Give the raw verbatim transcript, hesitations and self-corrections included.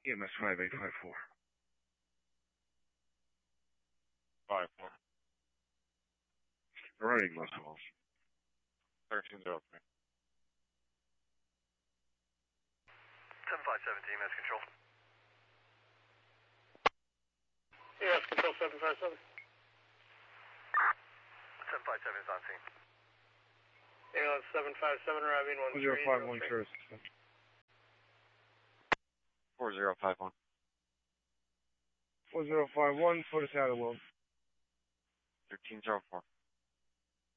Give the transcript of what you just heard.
E M S five eight five four. Five four. Running most calls. Thirteen zero three. Seven five seven to E M S control. E M S control seven five seven. Seven five seven is on scene. Ambulance seven five seven arriving one zero five one Curtis. Four zero five one. four zero five one, put us out of the world. Thirteen zero four.